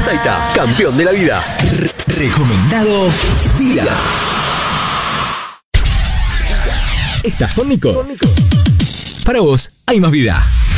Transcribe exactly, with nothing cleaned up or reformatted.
Jesús Aita, campeón de la vida. Recomendado Día. ¿Estás con Nico? Para vos hay más vida.